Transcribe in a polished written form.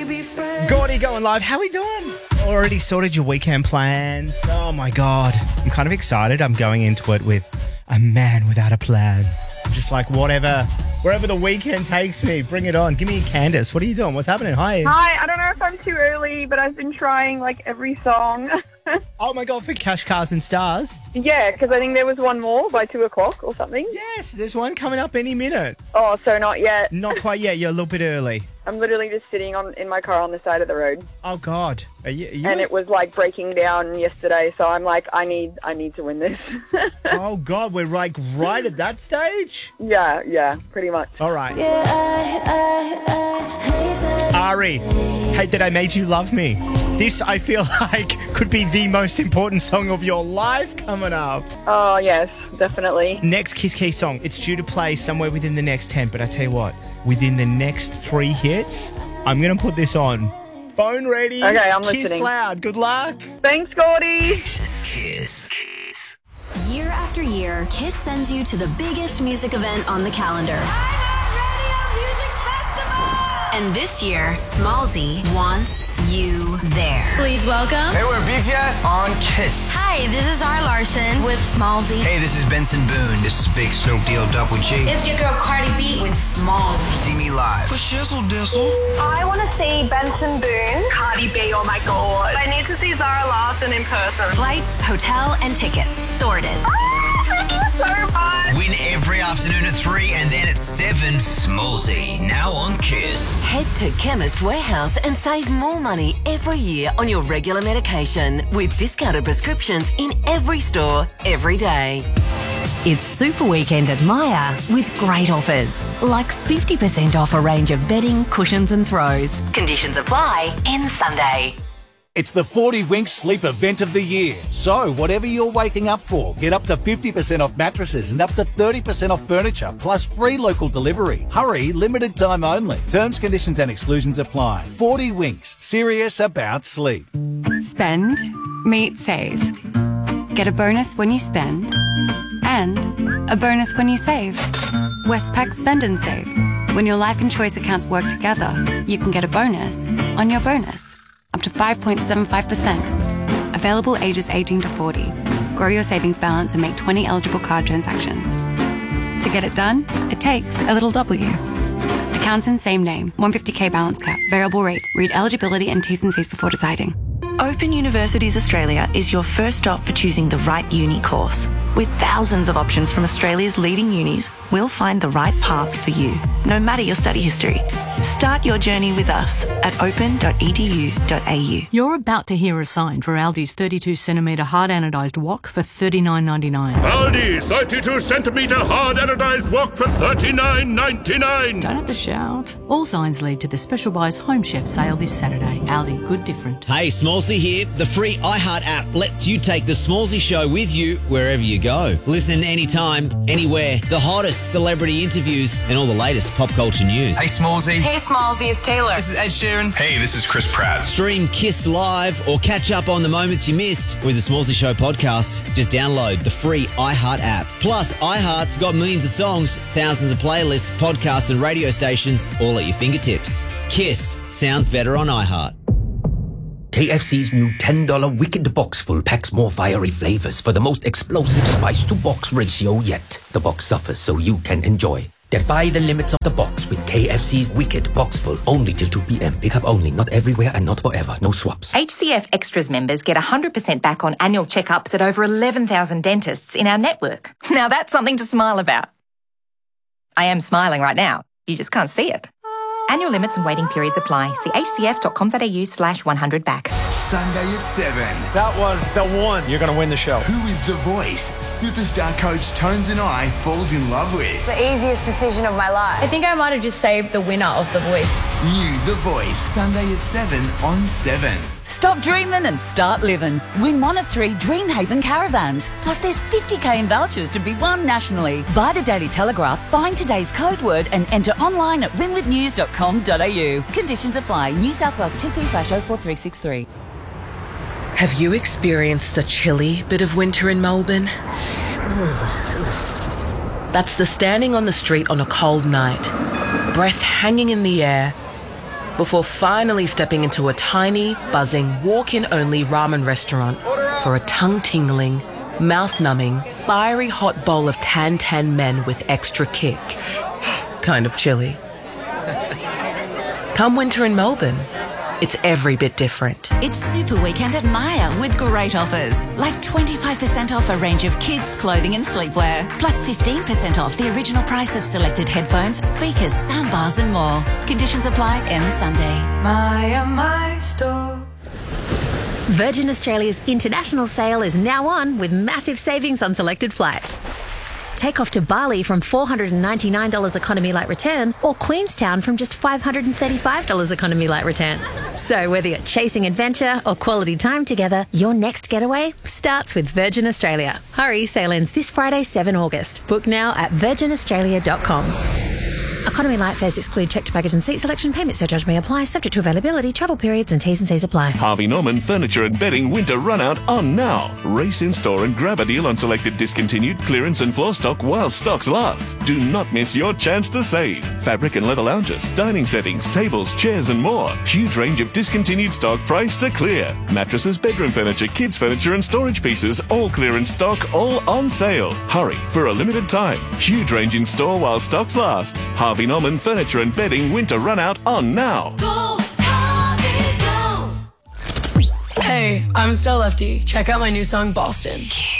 Gordy going live. How we doing? Already sorted your weekend plans? Oh my God. I'm kind of excited. I'm going into it with a man without a plan. Just like wherever the weekend takes me, bring it on. Give me Candace. What are you doing? What's happening? Hi. Hi, I don't know if I'm too early, but I've been trying like every song. Oh my God, for Cash, Cars and Stars? Yeah, because I think there was one more by 2 o'clock or something. Yes, there's one coming up any minute. Oh, so not yet. Not quite yet. You're a little bit early. I'm literally just sitting in my car on the side of the road. Oh God. Are you and it was like breaking down yesterday, so I'm like, I need to win this. Oh God, we're like right at that stage? Yeah, pretty much. All right. Ari, Hate That I Made You Love Me. This, I feel like, could be the most important song of your life coming up. Oh, yes, definitely. Next Kiss Key song. It's due to play somewhere within the next 10, but I tell you what, within the next 3 hits, I'm going to put this on. Phone ready. Okay, I'm Kiss listening. loud. Good luck. Thanks, Gordy. Kiss. Year after year, Kiss sends you to the biggest music event on the calendar. And this year, Smallzy wants you there. Please welcome. Hey, we're BTS on Kiss. Hi, this is R. Larson with Smallzy. Hey, this is Benson Boone. This is Big Snoop Deal Double G. It's your girl Cardi B with Smallzy. See me live. For Shizzle Dizzle. I want to see Benson Boone. Cardi B, oh my God. I need to see Zara Larsson in person. Flights, hotel, and tickets sorted. Thank you so much. Win every afternoon at 3 and then at 7. Smallzy, now on Kiss. Head to Chemist Warehouse and save more money every year on your regular medication with discounted prescriptions in every store, every day. It's Super Weekend at Myer with great offers, like 50% off a range of bedding, cushions and throws. Conditions apply. Ends Sunday. It's the 40 Winks Sleep Event of the Year. So, whatever you're waking up for, get up to 50% off mattresses and up to 30% off furniture, plus free local delivery. Hurry, limited time only. Terms, conditions and exclusions apply. 40 Winks, serious about sleep. Spend, meet, save. Get a bonus when you spend, and a bonus when you save. Westpac Spend and Save. When your life and choice accounts work together, you can get a bonus on your bonus. Up to 5.75%. Available ages 18 to 40. Grow your savings balance and make 20 eligible card transactions. To get it done, it takes a little W. Accounts in same name. 150k balance cap. Variable rate. Read eligibility and T's and C's before deciding. Open Universities Australia is your first stop for choosing the right uni course. With thousands of options from Australia's leading unis, we'll find the right path for you, no matter your study history. Start your journey with us at open.edu.au. You're about to hear a sign for Aldi's 32cm hard anodised wok for $39.99. Aldi 32cm hard anodised wok for $39.99. Don't have to shout. All signs lead to the Special Buys Home Chef sale this Saturday. Aldi, good different. Hey, Smallzy here. The free iHeart app lets you take the Smallzy show with you wherever you go. Listen anytime, anywhere. The hottest celebrity interviews and all the latest pop culture news. Hey, Smallzy. Hey, Smallzy, it's Taylor. This is Ed Sheeran. Hey, this is Chris Pratt. Stream Kiss live or catch up on the moments you missed with the Smallzy Show podcast. Just download the free iHeart app. Plus, iHeart's got millions of songs, thousands of playlists, podcasts and radio stations all at your fingertips. Kiss sounds better on iHeart. KFC's new $10 Wicked Box Full packs more fiery flavors for the most explosive spice-to-box ratio yet. The box suffers so you can enjoy. Defy the limits of the box with KFC's Wicked Box Full. Only till 2 p.m. Pick up only. Not everywhere and not forever. No swaps. HCF Extras members get 100% back on annual checkups at over 11,000 dentists in our network. Now that's something to smile about. I am smiling right now. You just can't see it. Annual limits and waiting periods apply. See hcf.com.au/100back. Sunday at 7. That was the one. You're going to win the show. Who is the voice superstar coach Tones and I falls in love with? The easiest decision of my life. I think I might have just saved the winner of The Voice. New The Voice, Sunday at 7 on 7. Stop dreaming and start living. Win one of 3 Dreamhaven caravans. Plus there's 50k in vouchers to be won nationally. Buy the Daily Telegraph, find today's code word and enter online at winwithnews.com.au. Conditions apply. New South Wales 2P/04363. Have you experienced the chilly bit of winter in Melbourne? That's the standing on the street on a cold night, breath hanging in the air, before finally stepping into a tiny, buzzing, walk-in-only ramen restaurant for a tongue-tingling, mouth-numbing, fiery hot bowl of tan men with extra kick. Kind of chilly. Come winter in Melbourne, it's every bit different. It's Super Weekend at Maya with great offers, like 25% off a range of kids' clothing and sleepwear, plus 15% off the original price of selected headphones, speakers, soundbars and more. Conditions apply. Ends Sunday. Maya, my store. Virgin Australia's international sale is now on with massive savings on selected flights. Take off to Bali from $499 economy light return, or Queenstown from just $535 economy light return. So whether you're chasing adventure or quality time together, your next getaway starts with Virgin Australia. Hurry, sale ends this Friday, 7 August. Book now at virginaustralia.com. Economy light fares exclude checked baggage and seat selection. Payment surcharge may apply, subject to availability, travel periods and T's and C's apply. Harvey Norman Furniture and Bedding Winter Run Out on now. Race in store and grab a deal on selected discontinued clearance and floor stock while stocks last. Do not miss your chance to save. Fabric and leather lounges, dining settings, tables, chairs and more. Huge range of discontinued stock priced to clear. Mattresses, bedroom furniture, kids furniture and storage pieces, all clearance stock, all on sale. Hurry for a limited time. Huge range in store while stocks last. Harvey Norman Furniture and Bedding Winter Run Out on now. Go, Harvey, go. Hey, I'm Stella Lefty. Check out my new song, Boston.